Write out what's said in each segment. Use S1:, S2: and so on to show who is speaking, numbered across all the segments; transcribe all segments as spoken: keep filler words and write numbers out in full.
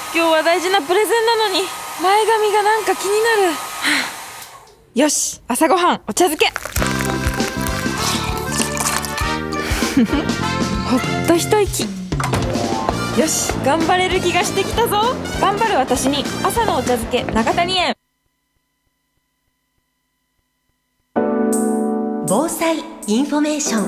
S1: 今日は大事なプレゼンなのに前髪がなんか気になる。よし、朝ごはんお茶漬けほっと一息。よし、頑張れる気がしてきたぞ。頑張る私に朝のお茶漬け長谷園。
S2: 防災インフォメーショ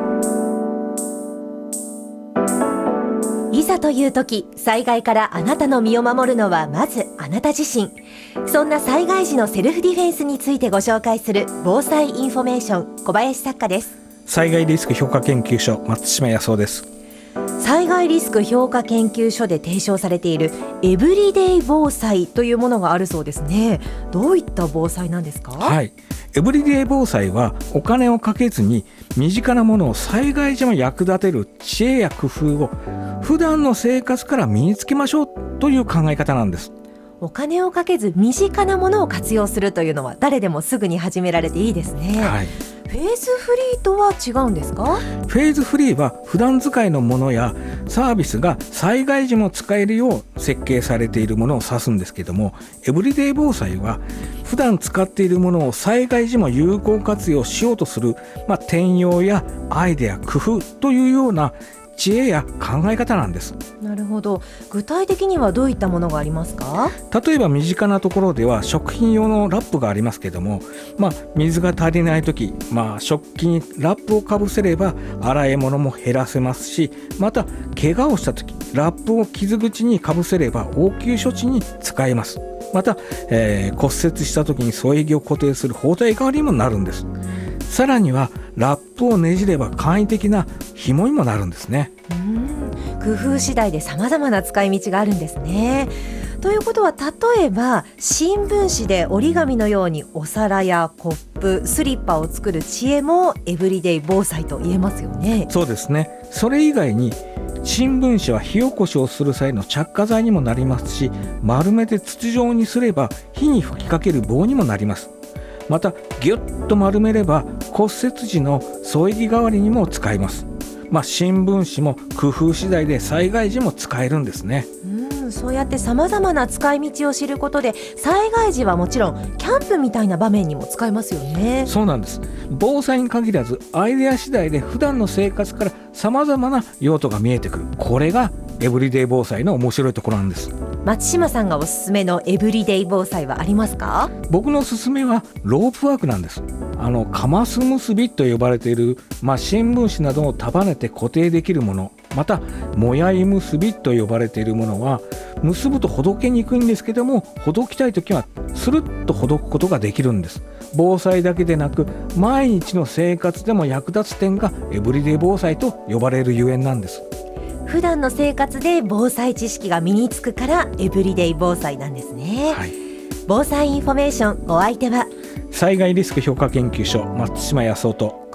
S2: ン。いざという時、災害からあなたの身を守るのはまずあなた自身。そんな災害時のセルフディフェンスについてご紹介する防災インフォメーション、小林作家です。
S3: 災害リスク評価研究所、松島康夫です。
S2: 災害リスク評価研究所で提唱されているエブリデイ防災というものがあるそうですね。どういった防災なんですか？
S3: はい、エブリデイ防災はお金をかけずに身近なものを災害時も役立てる知恵や工夫を普段の生活から身につけましょうという考え方なんです。
S2: お金をかけず身近なものを活用するというのは誰でもすぐに始められていいですね。
S3: はい、
S2: フェーズフリーとは違うんですか？
S3: フェーズフリーは普段使いのものやサービスが災害時も使えるよう設計されているものを指すんですけども、エブリデイ防災は普段使っているものを災害時も有効活用しようとする、まあ、転用やアイデア、工夫というような知恵や考え方なんです。
S2: なるほど。具体的にはどういったものがありますか？
S3: 例えば身近なところでは食品用のラップがありますけども、まあ、水が足りないとき、まあ、食器にラップをかぶせれば洗い物も減らせますし、また怪我をしたときラップを傷口にかぶせれば応急処置に使えます。また、えー、骨折したときに添え木を固定する包帯代わりにもなるんです。さらにはラップをねじれば簡易的な紐にもなるんですね。
S2: うーん、工夫次第で様々な使い道があるんですね。ということは、例えば新聞紙で折り紙のようにお皿やコップ、スリッパを作る知恵もエブリデイ防災と言えますよね。
S3: そうですね。それ以外に新聞紙は火起こしをする際の着火剤にもなりますし、丸めて筒状にすれば火に吹きかける棒にもなります。またギュッと丸めれば骨折時の添え木代わりにも使えます。まあ、新聞紙も工夫次第で災害時も使えるんですね。
S2: うん、そうやって様々な使い道を知ることで災害時はもちろんキャンプみたいな場面にも使えますよね。
S3: そうなんです。防災に限らずアイデア次第で普段の生活から様々な用途が見えてくる。これがエブリデイ防災の面白いところなんです。
S2: 松島さんがおすすめのエブリデイ防災はありますか？
S3: 僕のおすすめはロープワークなんです。あのカマス結びと呼ばれている、まあ、新聞紙などを束ねて固定できるもの、またもやい結びと呼ばれているものは結ぶとほどけにくいんですけども、ほどきたいときはスルッとほどくことができるんです。防災だけでなく毎日の生活でも役立つ点がエブリデイ防災と呼ばれるゆえんなんです。
S2: 普段の生活で防災知識が身につくからエブリデイ防災なんですね。
S3: はい、
S2: 防災インフォメーション、お相手は
S3: 災害リスク評価研究所、松島康夫と